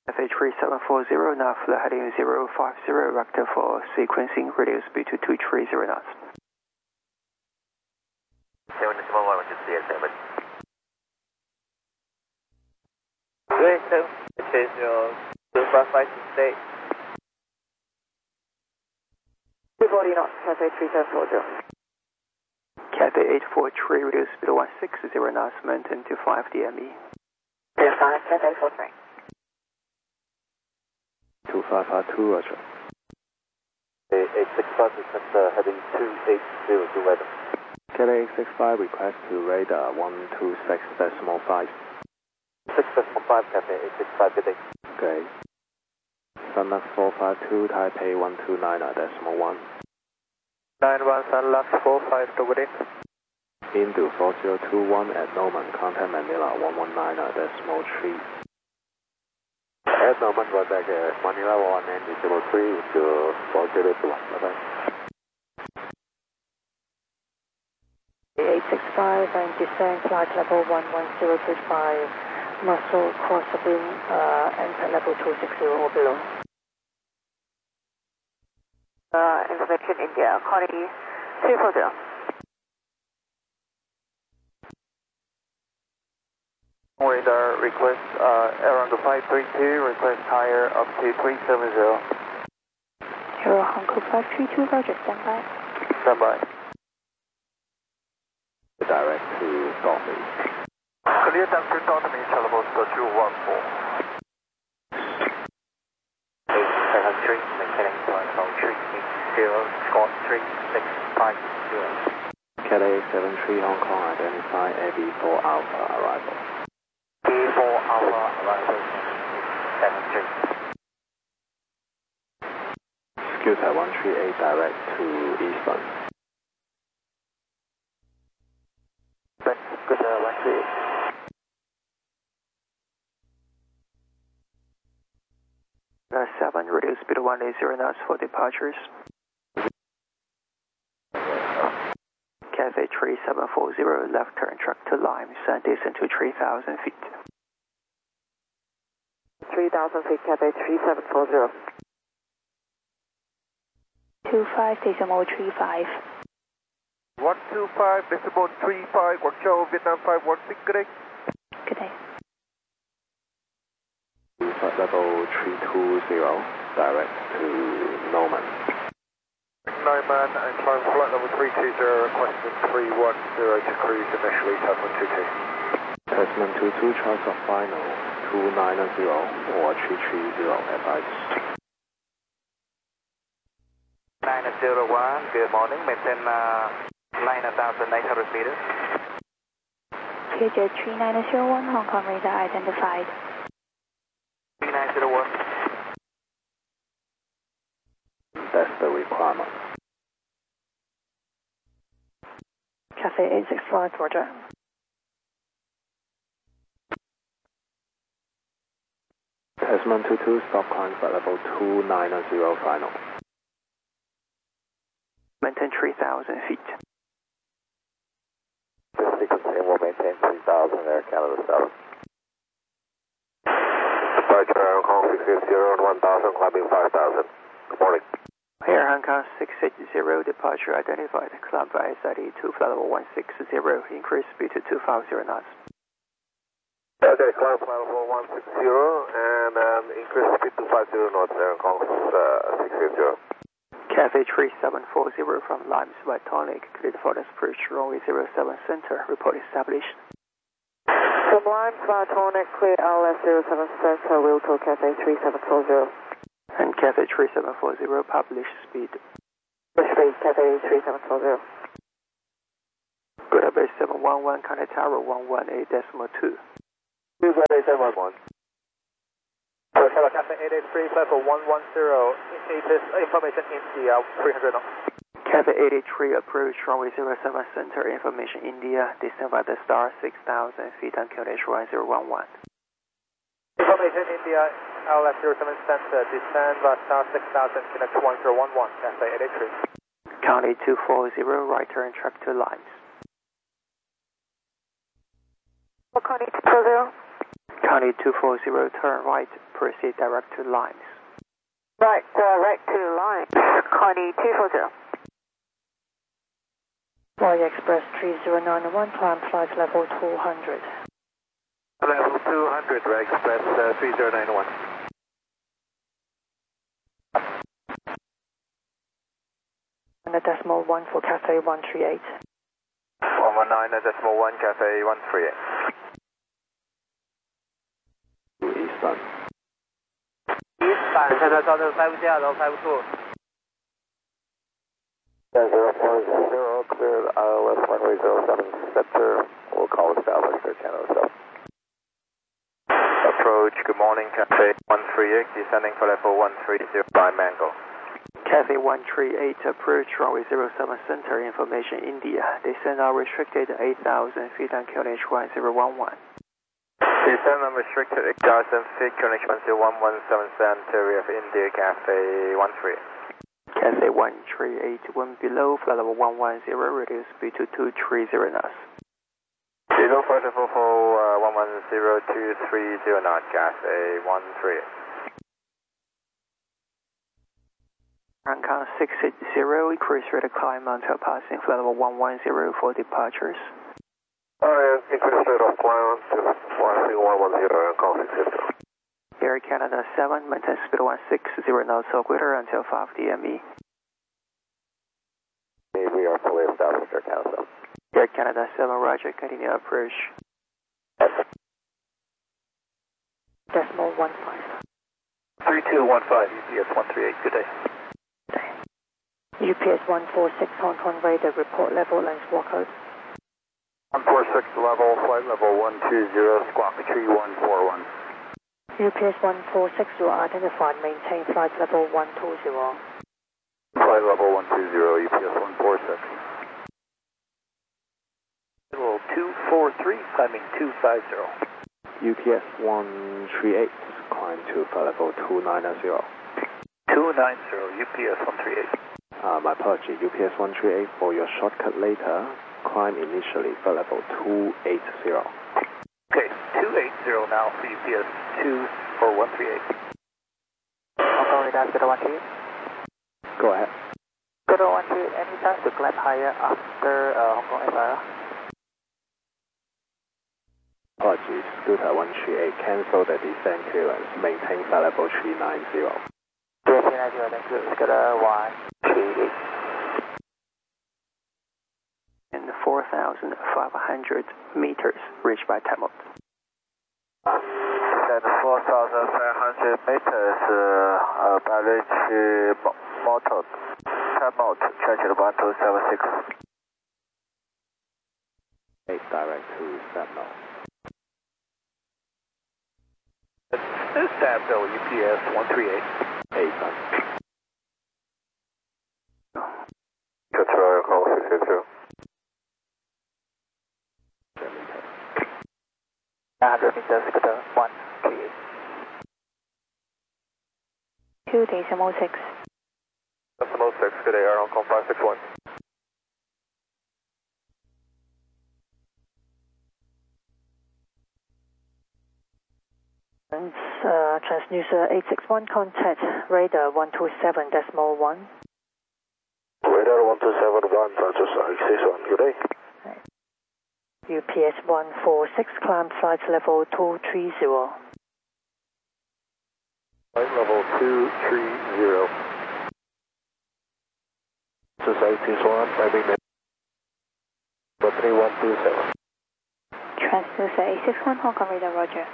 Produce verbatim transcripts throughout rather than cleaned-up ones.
F H three seven four zero, now flight heading zero five zero, vector for sequencing, radio speed to two three zero knots. seven seven one, which is C S seven. Great, so it is your two five five six eight. two forty knots, Cathay three seven four zero. Cathay eight four three, radio speed one six zero knots, maintain to five D M E. Clear five, Cathay four three. two five five two, roger. eight six five, request uh, heading two eight zero to weather. Cathay eight six five, request to radar one two six decimal five. six decimal five, Cathay eight six five, good day. Okay. Sunlux four five two, Taipei one two nine decimal one. nine one Sunlux four five two, good day. Into four zero two one at Norman, contact Manila one one nine decimal three. At Norman, contact uh, Manila one nine decimal three to four zero two one, bye bye. eight six five and descend flight level one one zero three five, muscle cross the beam, uh, enter level two six zero or below. Uh, information India, Connie three four zero. Radar request uh, around five three two, request higher up to three seven zero. Aero Hong Kong five three two, roger, stand by. Stand by. Direct to Dormy. Clear down to Dormy, Chalabos two one four. eight seven three, maintaining flight level three eight zero, squawk three six five zero. Cathay seven three Hong Kong, identify A B four Alpha arrival. B four Alpha arrival seven three. Scooter one three eight, direct to Eastbourne. Good, uh, one three eight. Uh, seven, radio speed one eight zero knots for departures. Cathay three seven four zero, left turn track to Limes, and descend to three thousand feet. three thousand feet, Cathay three seven four zero. two five decimal three five. one two five decimal three five, Guangzhou, Vietnam five one six, good day. Good day. Flight level three two zero, direct to Norman. Norman and climb flight level three two zero, requesting three one zero to cruise initially, Tasman two two. Tasman two two, choice of final, two nine zero or three three zero, advice. nine zero one, good morning, maintain uh, nine thousand eight hundred meters. Q J three nine zero one, Hong Kong radar identified. three nine zero one. That's the requirement. Cathay eight six five, roger. Tasman two two, stop climb flight level two nine zero final. Maintain three thousand feet. This sequencing will maintain three thousand, Air Canada seven. Departure Hong Kong six eight zero and one thousand, climbing five thousand. Good morning. Air Hong Kong six eight zero, departure identified, climb by S I D to flight level one six zero, increase speed to two five zero knots. Okay, climb flight level one six zero and um, increase speed to five zero knots, Air Hong Kong uh, six eight zero. Cathay three seven four zero from Limes by Tonic, cleared for the approach runway zero seven center, report established. From Limes via Tonic, clear L S zero seven center, wheel to Cathay three seven four zero. And Cathay three seven four zero, published speed. Speed, Cathay three seven four zero. Good base seven one one, contact tower one one eight decimal two. two eight seven one one. Hello, Cathay eight eight three, level one one zero, it is information India, three hundred knots. Cathay eight eight three, approach runway zero seven center, information India, descend by the star six thousand feet on Q N H one zero one one. Information India, L S zero seven center, descend by star six thousand, Q N H one zero one one, Cathay eight eight three. County two four zero, right turn track to Limes. County two four zero. County two four zero, turn right, proceed direct to lines. Right, direct to lines. County two four zero. Royal Express three zero nine one, climb flight level two hundred. Level two hundred, Royal Express uh, three zero nine one. And a decimal one for Cathay one three eight. one one nine, a decimal one, Cathay one three eight. Eastern. Eastern，现在到这个 five 架楼 five two。 zero four zero, clear uh, left runway zero seven center. We'll call establish their channel itself. Approach, good morning, Cathay one three eight, descending for level one three zero by Mango. Cathay one three eight, approach runway zero seven center, information India. Descend are restricted eight thousand feet on Q N H one zero one one. Descend unrestricted eight thousand feet, Q N H one zero one one, seven center of India, Cathay one three eight. Cathay one three eight, wind below, flight level one one zero, reduce speed to two three zero knots. Below flight level for uh, one one zero, two three zero knots, Cathay one three eight. Hong Kong six eight zero, increase rate of climb until passing flight level one one zero for departures. Alright, increase rate of climb to passing one one zero, Hong Kong six eight zero. Air Canada seven, maintain speed one six zero knots or greater until five D M E. We are fully established our council. Air Canada seven, roger, continue approach. Decimal one five. three two one five, U P S one three eight, good day. U P S one four six, Hong Kong radar, report level, length walkout. one four six level, flight level one two zero, squawk three one four one. U P S one four six, you are identified, maintain flight level one two zero. Flight level one two zero, U P S one four six. Level two four three, climbing two five zero. U P S one three eight, climb to flight level two nine zero. two nine zero, U P S one three eight. Uh, my apology, U P S one three eight for your shortcut later, climb initially flight level two eight zero. Okay, two eight zero now for U P S two for one three eight. Hong Kong radar, good one three eight. Go ahead. Good one three eight, any chance to climb higher after uh, Hong Kong S I R? Apologies, Scooter one three eight, cancel the descent clearance, maintain flight level three nine zero. three nine zero, thank you. It's got a one three eight. And four thousand five hundred meters reached by Tamil. Descend four thousand five hundred meters, uh, by reach uh, Moto, Tamil, church one two seven six. eight direct to Sentinel. Stanville, U P S one three eight. eight done. Control, call six eight zero. nine hundred meters, good uh, one three eight. Two decimal six. Decimal six, good day, Air Hong Kong five six one. Uh, transducer eight six one, contact radar one two seven decimal one. Radar one two seven one, transducer eight six one, good day. U P S one four six, climb flight level two three zero. Flight level two three zero. This is eight six one, climbing level three one two seven. Transducer eight six one, Hong Kong radar, roger.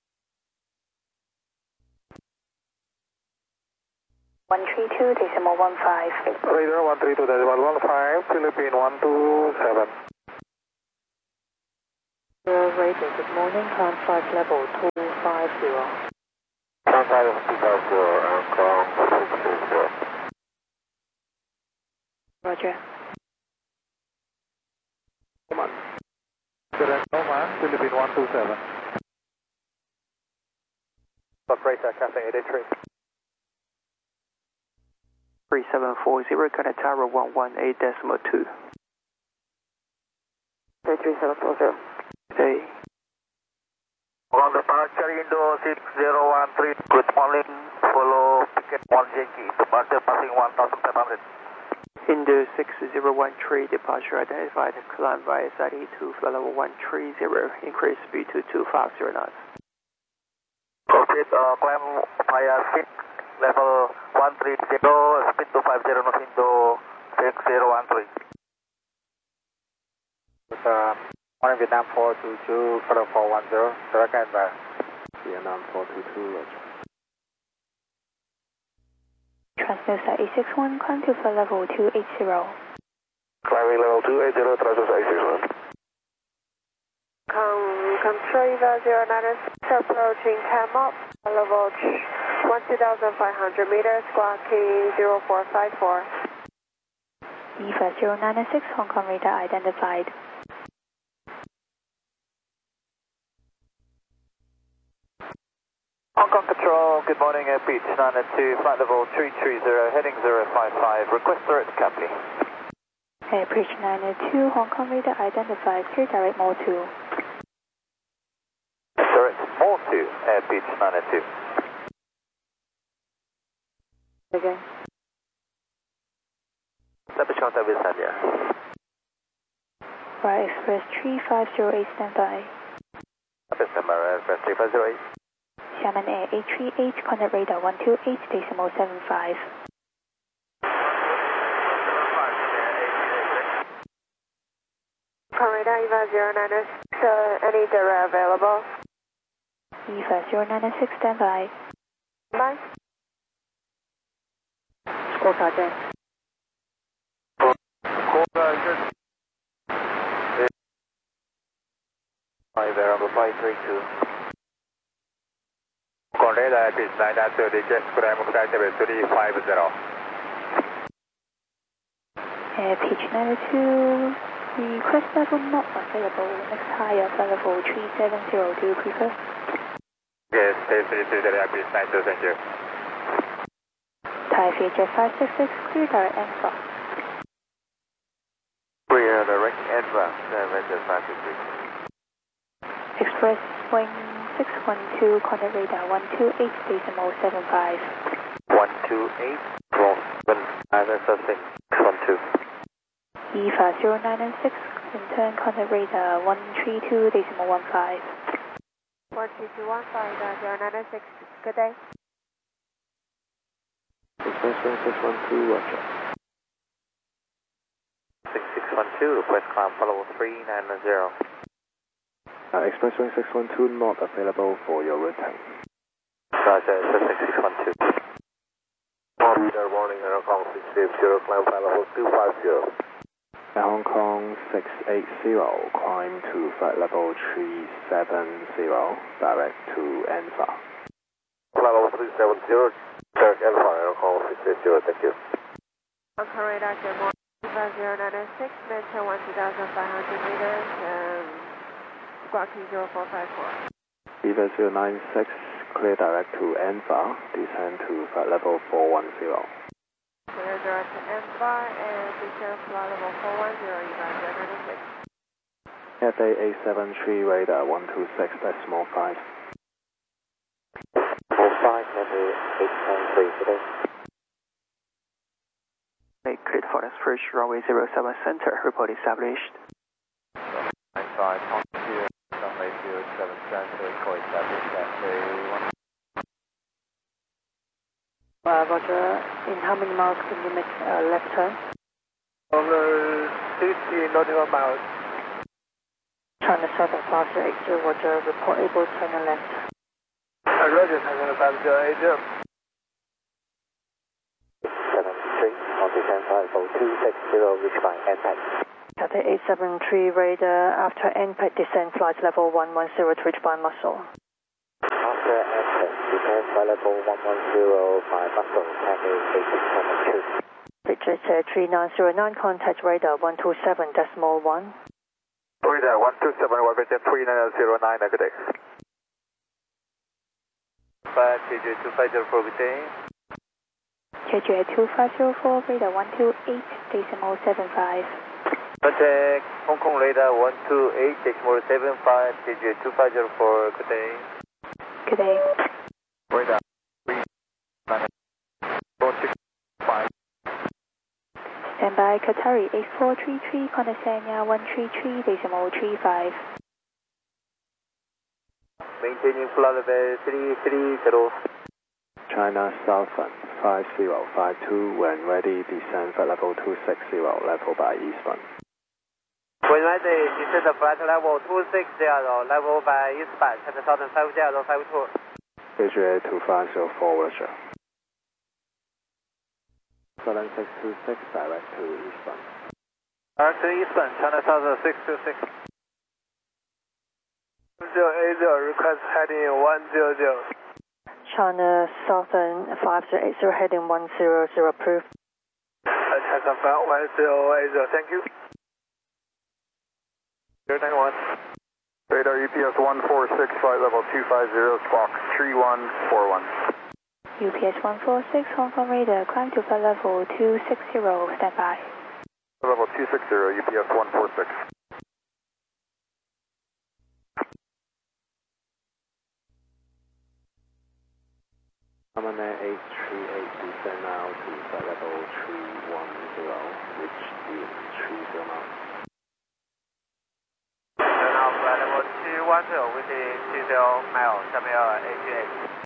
one three two decimal one five. Radar one three two decimal one five, Philippine one two seven. Radar, good morning, climb flight level two five zero. Climb flight level two five zero, Hong Kong six eight zero. Roger. Oman. Correct, Oman, Philippine one two seven. Operator, Cathay eight eight three. three seven four zero, Canada Tower one one eight decimal two. three seven four zero. Today, On departure Indo six zero one three, good morning, follow picket one Yankee, departure passing one thousand five hundred. Indo six zero one three, departure identified, climb via side E two, flight level one three zero, increase speed to two five zero knots. Proceed, uh, climb via six, level one three zero, speed two five zero knots Indo six zero one three. Uh, morning Vietnam four two two, follow four one zero, direct advance. Vietnam four two two, roger. Transnusa eight six one, climb to flight level two eight zero. Climbing level two eight zero, Transnusa eight six one. Com, control Eva zero nine six, approaching Camp level one thousand five hundred meters, squawking zero four five four. Eva zero nine six, Hong Kong radar identified. Hong Kong Control, good morning, uh, Beach nine two, flight level three three zero, heading zero five five, request direct copy. Air Bridge nine two, Hong Kong radar identified, clear direct mode two. Direct mode two, Air Beach nine two. Again. Service contact with Sanya. Right Express three five zero eight, standby. Service number, Express three five zero eight. Xiamen Air eight three eight, contact radar one two eight decimal seven five. Radar Eva zero nine six, uh, any direct available? Eva zero nine six, standby. Bye. Score Sergeant. Score Sergeant. Five there, number five three two. Con radar Beach nine two, digest climb flight level three five zero. Air Beach nine two, request level not available, next higher flight level three seven zero, do you prefer? Yes, stay three three zero, Air Beach nine two, thank you. Thai Future five six six, clear direct answer. Clear direct advance, Avenger five six six. Express wing six one two, contact radar one two eight decimal seven five. one two eight, cross seven, Avenger six one two. Eva zero nine six, return contact radar one three two decimal one five. one two two one five, uh, zero nine six, good day. Express one six one two, roger. six six one two, request climb follow three nine zero. Uh, Express one six one two not available for your routing. Roger, six six one two. Good morning, Hong Kong six eight zero, climb flight level two five zero. Hong Kong six eight zero, climb to flight level three seven zero, direct to Alpha. Flight level three seven zero, direct Alpha, Hong Kong six eight zero, thank you. Hong Kong radar, good morning, Eva zero nine six, maintain one thousand five hundred meters, um, squawking zero four five four. Eva zero nine six, clear direct to Alpha, descend to flight level four one zero. Clear direct to Alpha and descend flight level four one zero, Eva zero nine six. F A eight seven three, radar one two six decimal five. four five, number eight nine three, today. Make cleared for approach runway zero seven center, report established. nine five, two, runway zero seven center, report established at one. Uh, Roger, in how many miles can you make a uh, left turn? Over fifty nautical miles. China Southern five zero eight zero, Roger, report able to turn and left. Uh, Roger, five zero eight zero. seven three, on descent flight level two six zero, reach by impact. Cathay eight seven three, radar, after impact descent flight level one one zero to reach by muscle. After impact, descent flight level one one zero by muscle, Cathay eight six seven two. Bridget three nine zero nine, contact radar one two seven decimal one. Radar one two seven, Vietjet three nine zero nine, good day. five K J two five zero four, good day. K J two five zero four, radar one two eight decimal seven five. Contact Hong Kong radar one two eight, decimal seven five, D J two five zero four, good day. Good day. Radar three nine four six five. Stand by Qatari eight four three three, contact Sanya one three three, decimal three five. Maintaining flight level three three zero. China Southern five zero five two, when ready, descend flight level two six zero, level by eastbound. When ready, descend flight level two six zero, level by eastbound, China Southern five zero five two. V J A two five zero four, Roger. Southern six two six, direct to eastbound. Direct to eastbound, China Southern six two six. zero eight zero, request heading one zero zero. China Southern five zero eight zero, heading one zero zero, approved. China Southern one zero eight zero, thank you. zero nine one. Radar U P S one four six, flight level two five zero, squawk three one four one. U P S one four six, Hong Kong radar, climb to flight level two six zero, stand by. Level two six zero, U P S one four six. Command eight three eight, descend now to flight level three one zero, reach the three zero miles. Now flight level two one zero, within two zero miles, W L A G H.